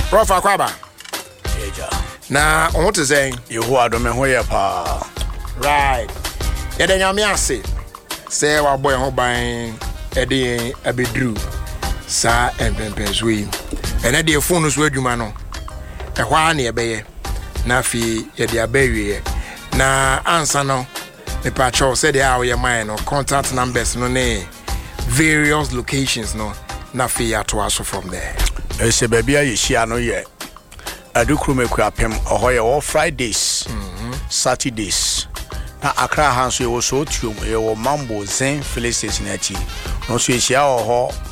Prof Akwaba. Na on to say you who are the men who pa. Right. Nyame ase. Say wa boy ho ban ede abedru. Sa empempenswe. Ene de phone so adwuma no. Ehwa na ebeye. Na fi ye de abawie. Na answer no. The patrol said they are your mind or contact numbers no ne various locations no. Na fi ya to aso from there. Ese baby a yeshia no ye. Adukru meku apem ohoye all Fridays. Saturdays. Na Accra hanso ye wo so tuom ye wo Mambo Zen Filling Station achi. No so yeshia oho